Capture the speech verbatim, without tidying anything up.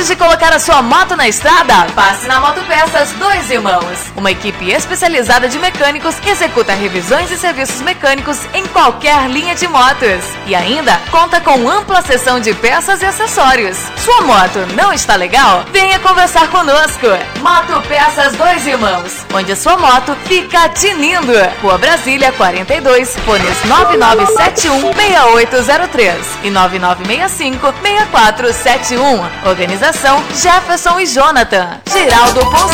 Antes de colocar a sua moto na estrada, passe na Moto Peças Dois Irmãos. Uma equipe especializada de mecânicos que executa revisões e serviços mecânicos em qualquer linha de motos. E ainda conta com ampla seção de peças e acessórios. Sua moto não está legal? Venha conversar conosco. Moto Peças Dois Irmãos, onde a sua moto fica tinindo. Rua Brasília quarenta e dois, fones nove nove sete um, seis oito zero três e nove nove seis cinco, seis quatro sete um. Organização Jefferson e Jonathan. Geraldo Ponce.